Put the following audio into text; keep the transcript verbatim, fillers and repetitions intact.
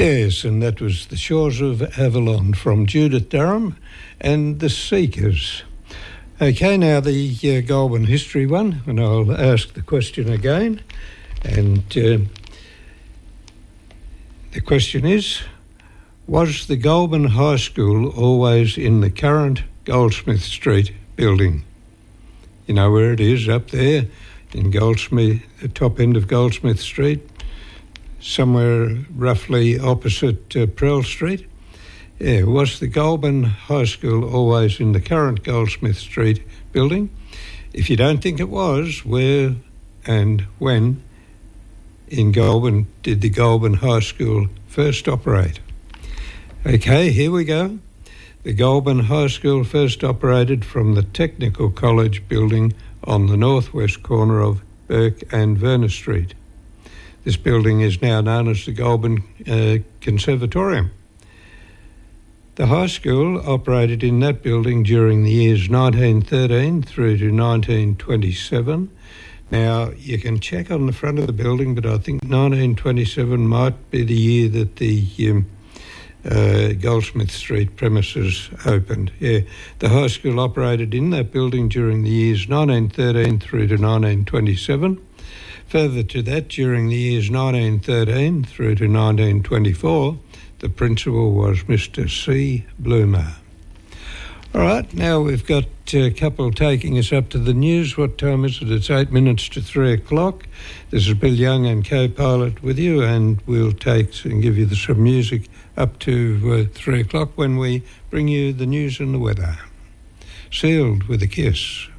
Yes, and that was The Shores of Avalon from Judith Durham and The Seekers. Okay, now the uh, Goulburn history one, and I'll ask the question again. And uh, the question is, was the Goulburn High School always in the current Goldsmith Street building? You know where it is, up there in Goldsmith, the top end of Goldsmith Street, somewhere roughly opposite uh, Prell Street. Yeah, was the Goulburn High School always in the current Goldsmith Street building? If you don't think it was, where and when in Goulburn did the Goulburn High School first operate? Okay, here we go. The Goulburn High School first operated from the Technical College building on the northwest corner of Burke and Verner Street. This building is now known as the Goulburn uh, Conservatorium. The high school operated in that building during the years nineteen thirteen through to nineteen twenty-seven. Now, you can check on the front of the building, but I think nineteen twenty-seven might be the year that the um, uh, Goldsmith Street premises opened. Yeah, the high school operated in that building during the years nineteen thirteen through to nineteen twenty-seven. Further to that, during the years nineteen thirteen through to nineteen twenty-four, the principal was Mister C. Bloomer. All right, now we've got a couple taking us up to the news. What time is it? It's eight minutes to three o'clock. This is Bill Young and co-pilot with you, and we'll take and give you the, some music up to uh, three o'clock when we bring you the news and the weather. Sealed with a kiss.